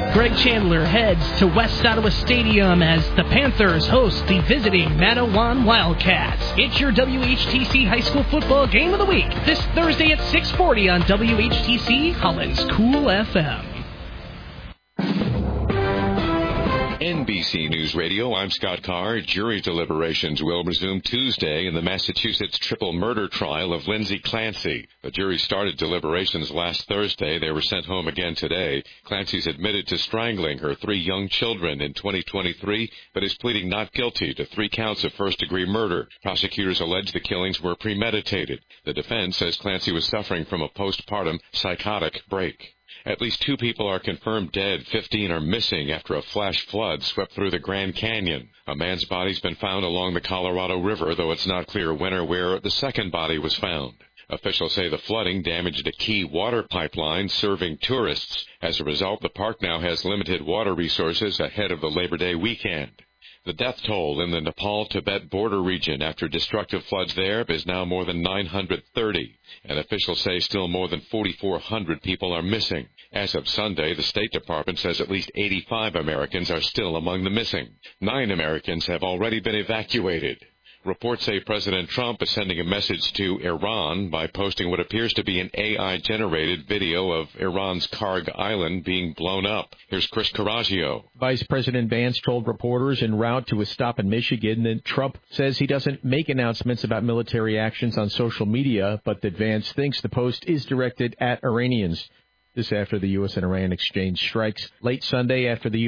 Greg Chandler heads to West Ottawa Stadium as the Panthers host the visiting Matawan Wildcats. It's your WHTC High School Football Game of the Week this Thursday at 6:40 on WHTC Holland's Cool FM. NBC News Radio, I'm Scott Carr. Jury deliberations will resume Tuesday in the Massachusetts triple murder trial of Lindsay Clancy. The jury started deliberations last Thursday. They were sent home again today. Clancy's admitted to strangling her 3 young children in 2023, but is pleading not guilty to 3 counts of first-degree murder. Prosecutors allege the killings were premeditated. The defense says Clancy was suffering from a postpartum psychotic break. At least 2 people are confirmed dead. 15 are missing after a flash flood swept through the Grand Canyon. A man's body's been found along the Colorado River, though it's not clear when or where the second body was found. Officials say the flooding damaged a key water pipeline serving tourists. As a result, the park now has limited water resources ahead of the Labor Day weekend. The death toll in the Nepal-Tibet border region after destructive floods there is now more than 930, and officials say still more than 4,400 people are missing. As of Sunday, the State Department says at least 85 Americans are still among the missing. 9 Americans have already been evacuated. Reports say President Trump is sending a message to Iran by posting what appears to be an AI-generated video of Iran's Karg Island being blown up. Here's Chris Caraggio. Vice President Vance told reporters en route to a stop in Michigan that Trump says he doesn't make announcements about military actions on social media, but that Vance thinks the post is directed at Iranians. This after the U.S. and Iran exchanged strikes late Sunday after the